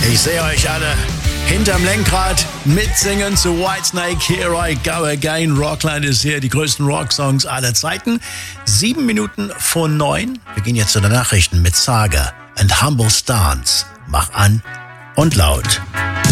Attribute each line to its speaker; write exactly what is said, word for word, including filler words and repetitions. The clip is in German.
Speaker 1: Ich sehe euch alle hinterm Lenkrad mitsingen zu Whitesnake, Here I Go Again. Rockland ist hier, die größten Rocksongs aller Zeiten. Sieben Minuten vor neun. Wir gehen jetzt zu den Nachrichten mit Saga and Humble Stance. Mach an und laut.